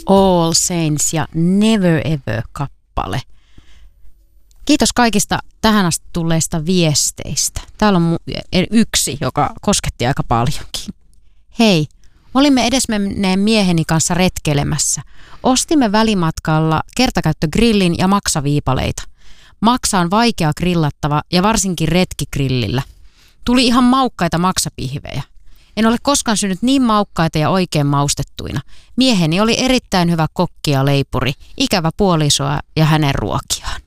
All Saints ja Never Ever kappale. Kiitos kaikista tähän asti tulleista viesteistä. Täällä on yksi, joka kosketti aika paljonkin. Hei, olimme edesmenneen mieheni kanssa retkeilemässä. Ostimme välimatkalla kertakäyttögrillin ja maksaviipaleita. Maksa on vaikea grillattava ja varsinkin retkigrillillä. Tuli ihan maukkaita maksapihvejä. En ole koskaan syönyt niin maukkaita ja oikein maustettuina. Mieheni oli erittäin hyvä kokki ja leipuri, ikävä puolisoa ja hänen ruokiaan.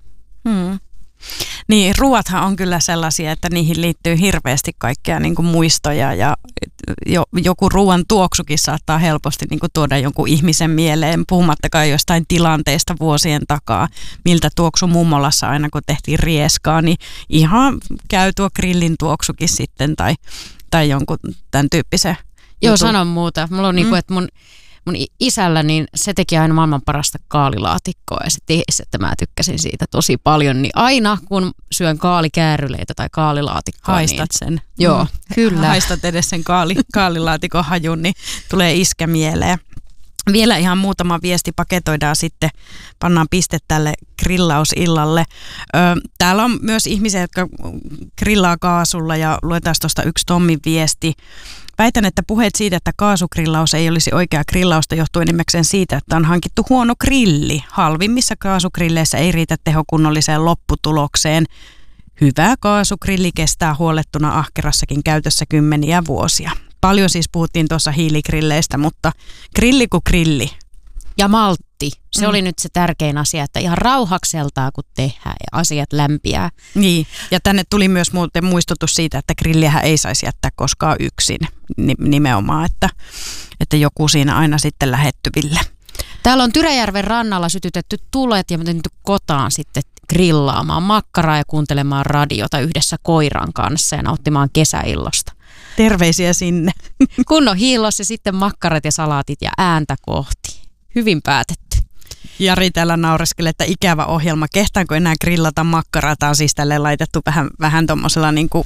Niin, ruoathan on kyllä sellaisia, että niihin liittyy hirveästi kaikkea niin kuin muistoja ja joku ruoan tuoksukin saattaa helposti niin kuin tuoda jonkun ihmisen mieleen, puhumattakaan jostain tilanteesta vuosien takaa, miltä tuoksu mummolassa aina kun tehtiin rieskaa, niin ihan käy tuo grillin tuoksukin sitten tai jonkun tämän tyyppisen Joo, sanon muuta. Mulla on niinku, että mun isällä, niin se teki aina maailman parasta kaalilaatikkoa ja se tiesi, että mä tykkäsin siitä tosi paljon. Niin aina kun syön kaalikääryleitä tai kaalilaatikkoa. Haistat sen. Joo, kyllä. Haistat edes sen kaalilaatikon hajun, niin tulee iskä mieleen. Vielä ihan muutama viesti paketoidaan sitten, pannaan piste tälle grillausillalle. Täällä on myös ihmisiä, jotka grillaa kaasulla ja luetaan tuosta yksi Tommin viesti. Väitän, että puheet siitä, että kaasugrillaus ei olisi oikea grillausta, johtuu enimmäkseen siitä, että on hankittu huono grilli. Halvimmissa kaasugrilleissä ei riitä tehokunnolliseen lopputulokseen. Hyvä kaasugrilli kestää huollettuna ahkerassakin käytössä kymmeniä vuosia. Paljon siis puhuttiin tuossa hiiligrilleistä, mutta grilli kuin grilli. Ja maltti. Se oli nyt se tärkein asia, että ihan rauhakseltaan kun tehdään ja asiat lämpiää. Niin, ja tänne tuli myös muuten muistutus siitä, että grilliähän ei saisi jättää koskaan yksin nimenomaan, että joku siinä aina sitten lähettyville. Täällä on Tyräjärven rannalla sytytetty tulet ja menty kotaan sitten grillaamaan makkaraa ja kuuntelemaan radiota yhdessä koiran kanssa ja nauttimaan kesäillosta. Terveisiä sinne. Kunnon hiillos ja sitten makkarat ja salaatit ja ääntä kohti. Hyvin päätetty. Jari täällä naureskelee, että ikävä ohjelma. Kehtaanko enää grillata makkaraa? Tämä on siis tälleen laitettu vähän tuommoisella, niinku,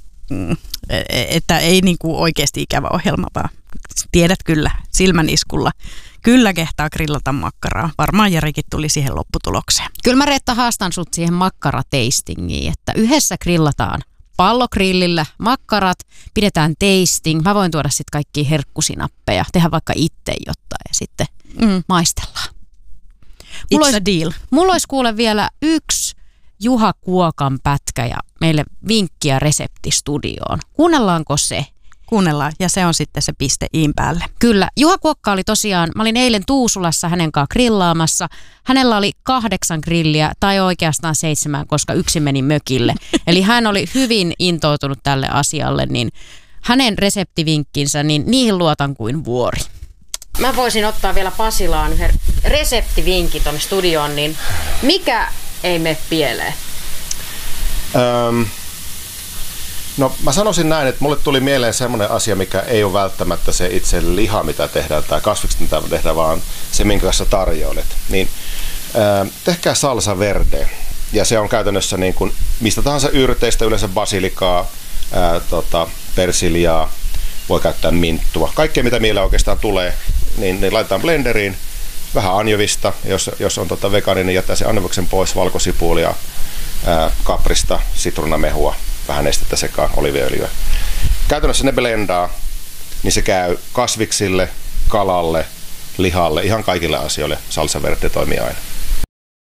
että ei niinku oikeasti ikävä ohjelma, vaan tiedät kyllä silmän iskulla. Kyllä kehtaa grillata makkaraa. Varmaan Jarikin tuli siihen lopputulokseen. Kyllä mä Reetta haastan sut siihen makkarateistingiin, että yhdessä grillataan. Pallogrillillä makkarat, pidetään tasting. Mä voin tuoda sitten kaikkia herkkusinappeja, tehdä vaikka itse jotain ja sitten maistellaan. It's a deal. Mulla olisi kuule vielä yksi Juha Kuokan pätkä ja meille vinkkiä reseptistudioon. Kuunnellaanko se? Kuunnellaan ja se on sitten se piste iin päälle. Kyllä. Juha Kuokka oli tosiaan, mä olin eilen Tuusulassa hänen kanssa grillaamassa. Hänellä oli 8 grilliä tai oikeastaan 7, koska yksi meni mökille. Eli hän oli hyvin intoutunut tälle asialle, niin hänen reseptivinkkinsä, niin niihin luotan kuin vuori. Mä voisin ottaa vielä Pasilaan yhden reseptivinkin tuonne studioon, niin mikä ei mene pieleen? No mä sanoisin näin, että mulle tuli mieleen semmoinen asia, mikä ei ole välttämättä se itse liha, mitä tehdään, tai kasvikset, mitä tehdään, vaan se, minkä kanssa tarjoilet. Niin tehkää salsa verde. Ja se on käytännössä niin kuin mistä tahansa yrteistä, yleensä basilikaa, persiljaa, voi käyttää minttua. Kaikkea, mitä mieleen oikeastaan tulee, niin laitetaan blenderiin. Vähän anjovista, jos on vegaaninen, niin jättää sen anjovoksen pois, valkosipulia, kaprista, sitruunamehua, vähän nestettä sekaan, oliiviöljyä. Käytännössä ne blendaa, niin se käy kasviksille, kalalle, lihalle, ihan kaikille asioille. Salsa verde toimii aina.